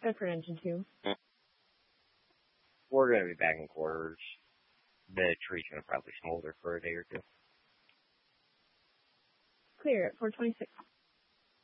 Good for engine 2. We're going to be back in quarters. The tree's going to probably smolder for a day or two. Clear at 426.